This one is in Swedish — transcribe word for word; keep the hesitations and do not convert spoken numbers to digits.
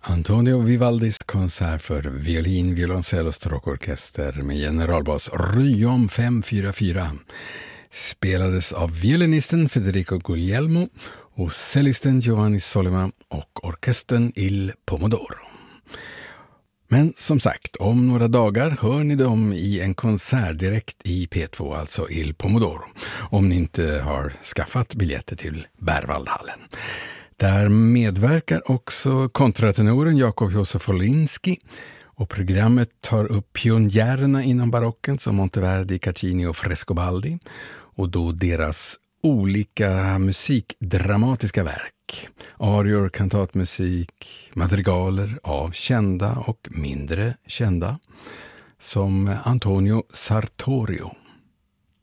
Antonio Vivaldis konsert för violin, violoncell och stråkorkester med generalbas Ryom fem fyra fyra spelades av violinisten Federico Guglielmo och cellisten Giovanni Sollima och orkestern Il Pomodoro. Men som sagt, om några dagar hör ni dem i en konsert direkt i P två, alltså Il Pomodoro, om ni inte har skaffat biljetter till Berwaldhallen. Där medverkar också kontratenoren Jakob Josef Wolinski, och programmet tar upp pionjärerna inom barocken som Monteverdi, Caccini och Frescobaldi, och då deras olika musikdramatiska verk, arior, kantatmusik, madrigaler av kända och mindre kända, som Antonio Sartorio.